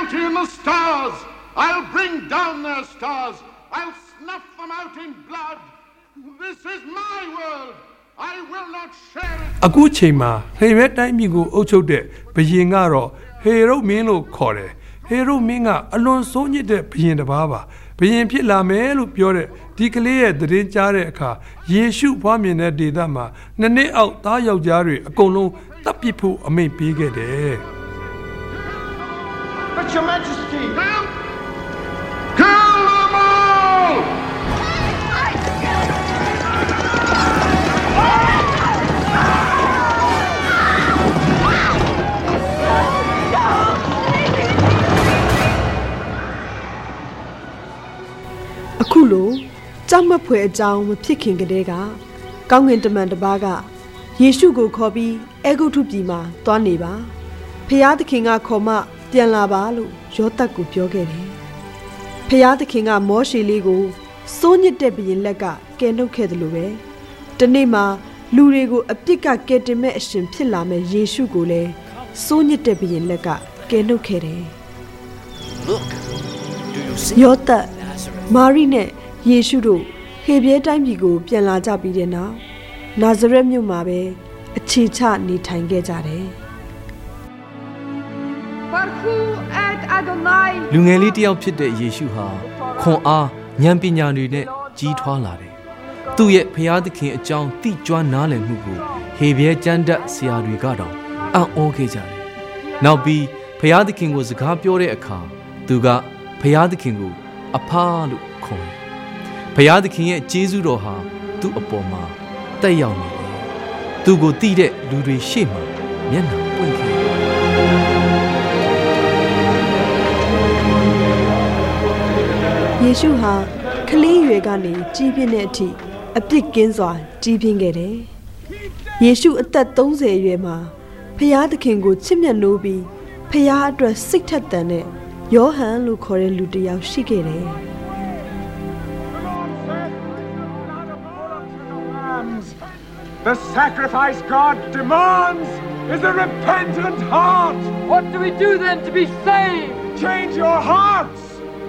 mighty in the stars. I'll bring down their stars. I'll snuff them out in blood. This is my world. I will not share it. အခုချိန်မှာဟေရဲတိုင်းပြည်ကိုအုပ်ချုပ်တဲ့ဘုရင်ကတော့ဟေရုမင်းလို့ခေါ်တယ်ဟေရုမင်းကအလွန်ဆိုးညစ်တဲ့ဘုရင်တစ်ပါးပါဘုရင်ဖြစ်လာမယ်လို့ပြောတဲ့ဒီကလေးရဲ့သတင်းကြားတဲ့အခါယေရှုဖွားမြင်တဲ့ဒေသမှာနှစ်နှစ်အောက်သားယောက်ျားတွေအကုန်လုံးတပ်ပစ်ဖို့အမိန့်ပေးခဲ့တယ် But your majesty, kill them all! အခုလိုကြောက်မက်ဖွယ်အကြောင်းမဖြစ်ခင်ကတည်းကကောင်းကင်တမန်တစ်ပါးကယေရှုကိုခေါ်ပြီးအေဂုတ္တုပြည်မှာသွားနေပါဖျားသခင်ကခေါ်မှပြန်လာပါလို့ယောသတ်ကိုပြောခဲ့တယ်ဖျားသခင်ကမောရှေလေးကိုစိုးညစ်တဲ့ဘုရင်လက်ကကယ်နှုတ်ခဲ့တယ်လို့ပဲဒီနေ့မှာလူတွေကိုအပြစ်ကကယ်တင်မဲ့အရှင်ဖြစ်လာမဲ့ယေရှုကိုလည်းစိုးညစ်တဲ့ဘုရင်လက်ကကယ်နှုတ်ခဲ့တယ်ယောသတ်မာရိနဲ့ယေရှုတို့ဟေဘရဲတိုင်းပြည်ကိုပြန်လာကြပြီးတဲ့နောက်နာဇရက်မြို့မှာပဲအခြေချနေထိုင်ခဲ့ကြတယ်လူငယ်လေးတယောက်ဖြစ်တဲ့ယေရှုဟာခွန်အားဉာဏ်ပညာတွေနဲ့ကြီးထွားလာတယ်။သူ့ရဲ့ဖျားသခင်အကြောင်းသိကျွမ်းနားလည်မှုကိုဟေဘရဲကျမ်းတတ်ဆရာတွေကတော့အံ့ဩခဲ့ကြတယ်။နောက်ပြီးဖျားသခင်ကိုစကားပြောတဲ့အခါသူကဖျားသခင်ကိုအဖားလို့ခေါ်တယ်။ဖျားသခင်ရဲ့ကျေးဇူးတော်ဟာသူ့အပေါ်မှာတက်ရောက်နေတယ်။သူကိုသိတဲ့လူတွေရှေ့မှာမျက်နှာပွင့်ခဲ့တယ်။ယေရှုဟာကလေးရွယ်ကနေကြီးပြင်းတဲ့အထိအပြစ်ကင်းစွာကြီးပြင်းခဲ့တယ်။ယေရှုအသက်30အရွယ်မှာဖျားသခင်ကိုချစ်မြတ်နိုးပြီးဖျားအတွက်စိတ်ထက်သန်တဲ့ယောဟန်လို့ခေါ်တဲ့လူတစ်ယောက်ရှိခဲ့တယ်။ The sacrifice God demands is a repentant heart. What do we do then to be saved? Change your hearts.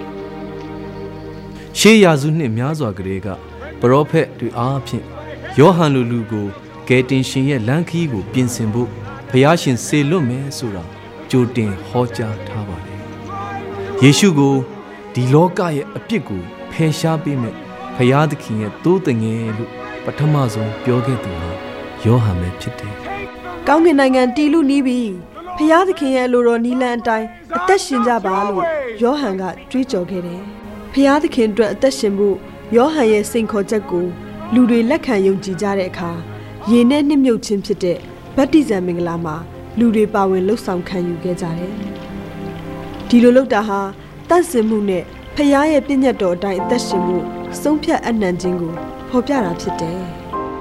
ရှေးရာစုနှစ်များစွာကလေးကပရောဖက်တွေအားဖြင့်ယောဟန်လူကိုကယ်တင်ရှင်ရဲ့လမ်းခရီးကိုပြင်ဆင်ဖို့ဘုရားရှင်စေလွတ်မယ်ဆိုတာကြိုတင်ဟောကြားထားပါတယ်။ယေရှုကိုဒီလောကရဲ့အပြစ်ကိုဖယ်ရှားပေးမယ်ဘုရားသခင်ရဲ့သိုးတငယ်လို့ပထမဆုံးပြောခဲ့သူဟာယောဟန်ပဲဖြစ်တယ်။ကောင်းကင်နိုင်ငံတည်လူနီးပြီးဖျားသခင်ရဲ့လိုတော်နီလန်းအတိုင်းအသက်ရှင်ကြပါလို့ယောဟန်ကကြွေးကြော်ခဲ့တယ်။ဖျားသခင်အတွက်အသက်ရှင်ဖို့ယောဟန်ရဲ့စိန်ခေါ်ချက်ကိုလူတွေလက်ခံယုံကြည်ကြတဲ့အခါရေနဲ့နှစ်မြုပ်ခြင်းဖြစ်တဲ့ဗတ္တိဇံမင်္ဂလာမှာလူတွေပါဝင်လှုပ်ဆောင်ခံယူခဲ့ကြတယ်။ဒီလိုလုပ်တာဟာတန့်စင်မှုနဲ့ဖျားရဲ့ပြည့်ညတ်တော်အတိုင်းအသက်ရှင်ဖို့ဆုံးဖြတ်အနံ့ခြင်းကိုဖော်ပြတာဖြစ်တယ်။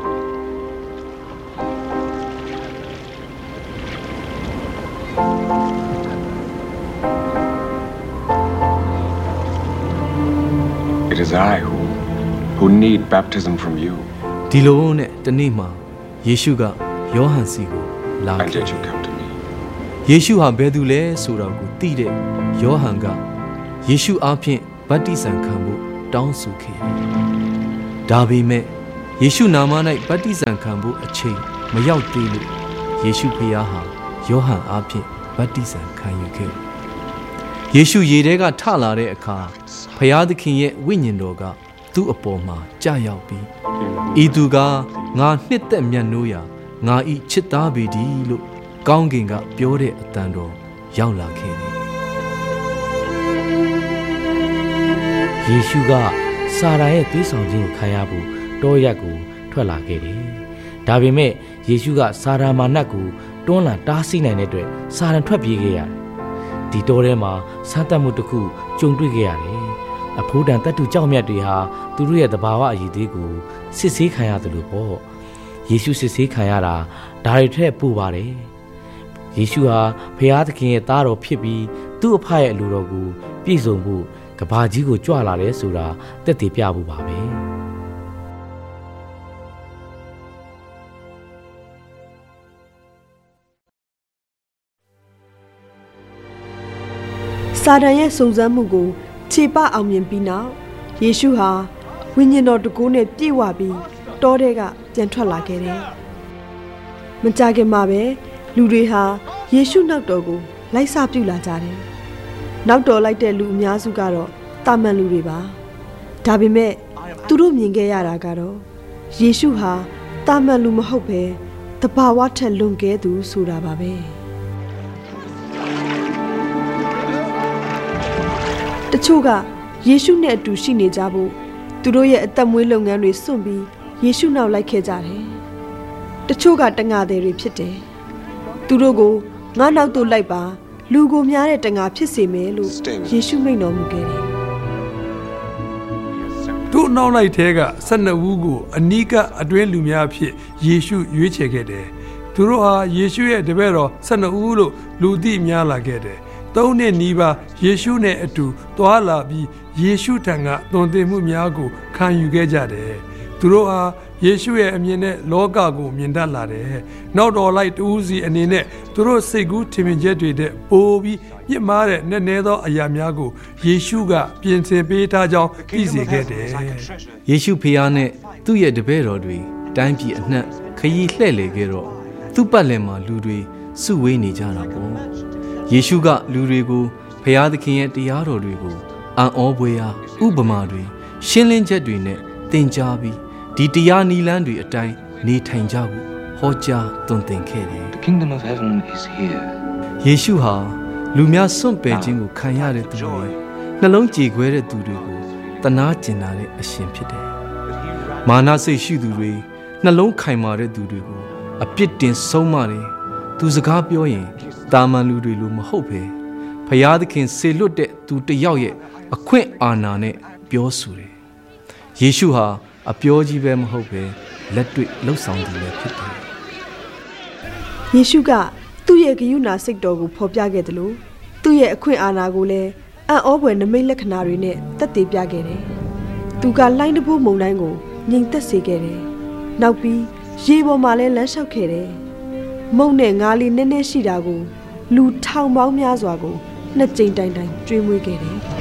It is I who need baptism from you. ဒီလိုနဲ့တနေ့မှာယေရှုကယောဟန်စီကိုလာခဲ့တယ်။ယေရှုဟာဘယ်သူလဲဆိုတာကိုသိတဲ့ယောဟန်ကယေရှုအားဖြင့်ဗတ္တိဇံခံဖို့တောင်းဆိုခဲ့တယ်။ဒါပေမဲ့ယေရှုနာမ၌ဗတ္တိဇံခံဖို့အချိန်မရောက်သေးလို့ယေရှုဖခင်ဟာယောဟန်အားဖြင့်ဗတ္တိဇံခံယူခဲ့တယ်။ယေရှုရေထဲကထလာတဲ့အခါဖခင်သခင်ရဲ့ဝိညာဉ်တော်ကသူ့အပေါ်မှာကြာရောက်ပြီးဤသူကငါနှစ်သက်မြတ်နိုးရာငါဤချစ်သားပေတည်းလို့ကောင်းကင်ကပြောတဲ့အတန်တော်ရောက်လာခဲ့တယ်။ယေရှုကစာရာရဲ့သွေးဆောင်ခြင်းကိုခံရဖို့တောရက်ကိုထွက်လာခဲ့တယ်။ဒါပေမဲ့ယေရှုကစာရာမာနတ်ကိုတွန်းလှန်တားဆီးနိုင်တဲ့အတွက်စာရန်ထွက်ပြေးခဲ့ရတယ်။ဒီတောထဲမှာဆန်းသက်မှုတစ်ခုကြုံတွေ့ခဲ့ရတယ်။အဖိုးတန်တတ်တူကြောက်မြတ်တွေဟာသူတို့ရဲ့သဘာဝအရည်သေးကိုစစ်ဆေးခံရတယ်လို့ပေါ့။ယေရှုစစ်ဆေးခံရတာဒါတွေထက်ပိုပါတယ်။ယေရှုဟာဘုရားသခင်ရဲ့သားတော်ဖြစ်ပြီးသူ့အဖရဲ့အလိုတော်ကိုပြည့်စုံဖို့ကဘာကြီးကိုကြွလာတယ်ဆိုတာသက်သေပြဖို့ပါပဲစာတန်ရဲ့စုံစမ်းမှုကိုခြေပအောင်မြင်ပြီးနောက်ယေရှုဟာဝိညာဉ်တော်တကူနဲ့ပြည့်ဝပြီးတောထဲကပြန်ထွက်လာခဲ့တယ်။မကြခင်မှာပဲလူတွေဟာယေရှုနောက်တော်ကိုလိုက်စပြုလာကြတယ်။နောက်တော်လိုက်တဲ့လူအများစုကတော့တာမန်လူတွေပါ။ဒါပေမဲ့သူတို့မြင်ခဲ့ရတာကတော့ယေရှုဟာတာမန်လူမဟုတ်ပဲတဘာဝထက်လွန်ကဲသူဆိုတာပါပဲတချို့ကယေရှုနဲ့အတူရှိနေကြဖို့သူတို့ရဲ့အသက်မွေးလုပ်ငန်းတွေစွန့်ပြီးယေရှုနောက်လိုက်ခဲ့ကြတယ်တချို့ကတငါသည်တွေဖြစ်တယ်သူတို့ကိုငါနောက်သို့လိုက်ပါလူကိုများတဲ့တငါဖြစ်စေမယ်လို့ယေရှုမိန့်တော်မူခဲ့တယ်တို့နောက်လိုက်ထဲက12ဦးကိုအနီးကအတွင်းလူများအဖြစ်ယေရှုရွေးချယ်ခဲ့တယ်။သူတို့ဟာယေရှုရဲ့တပည့်တော်12ဦးလို့လူသိများလာခဲ့တယ်။3နှစ်နီးပါးယေရှုနဲ့အတူသွားလာပြီးယေရှုထံကသွန်သင်မှုများကိုခံယူခဲ့ကြတယ်။သူတို့ဟာယေရှုရဲ့အမြင်နဲ့လောကကိုမြင်တတ်လာတယ်။နောက်တော်လိုက်တူးစီအနေနဲ့သူတို့စိတ်ကူးထင်မြင်ချက်တွေတဲ့ပိုပြီးမြင့်မားတဲ့နက်နဲသောအရာများကိုယေရှုကပြင်ဆင်ပေးထားကြောင်းသိစေခဲ့တယ်။ယေရှုဖျားနဲ့သူ့ရဲ့တပည့်တော်တွေတိုင်းပြည်အနှံ့ခရီးလှည့်လည်ခဲ့တော့သူ့ပတ်လည်မှာလူတွေစုဝေးနေကြတာပေါ့။ယေရှုကလူတွေကိုဖျားသခင်ရဲ့တရားတော်တွေကိုအံ့ဩဖွယ်ရာဥပမာတွေရှင်းလင်းချက်တွေနဲ့သင်ကြားပြီးဒီတရားနီလန်းတွေအတိုင်းနေထိုင်ကြဖို့ဟောကြားသွန်သင်ခဲ့တယ်။ The kingdom of heaven is here. ယေရှုဟာလူများစွန့်ပယ်ခြင်းကိုခံရတဲ့သူတွေနှလုံးကြေခွဲတဲ့သူတွေကိုတနာကျင်နာတဲ့အရှင်ဖြစ်တယ်။မာနစိတ်ရှိသူတွေနှလုံးခိုင်မာတဲ့သူတွေကိုအပြစ်တင်ဆုံးမတယ်။သူစကားပြောရင်တာမန်လူတွေလိုမဟုတ်ပဲဖျားသခင်စေလွတ်တဲ့သူတစ်ယောက်ရဲ့အခွင့်အာဏာနဲ့ပြောဆိုတယ်။ယေရှုဟာအပြောကြီးပဲမဟုတ်ပဲလက်တွေ့လှုပ်ဆောင်သူလည်းဖြစ်တယ်။ယေရှုကသူ့ရဲ့ဂရုဏာစိတ်တော်ကိုဖော်ပြခဲ့တယ်လို့သူ့ရဲ့အခွင့်အာဏာကိုလည်းအံ့ဩဖွယ်နမိတ်လက္ခဏာတွေနဲ့သက်သေပြခဲ့တယ်။သူကလှိုင်းတပိုးမုန်တိုင်းကိုငြိမ်သက်စေခဲ့တယ်။နောက်ပြီးရေပေါ်မှာလည်းလမ်းလျှောက်ခဲ့တယ်။မုန့်နဲ့ငါးလေးနည်းနည်းရှိတာကိုလူထောင်ပေါင်းများစွာကိုနှစ်ကြိမ်တိုင်တိုင်ကျွေးမွေးခဲ့တယ်။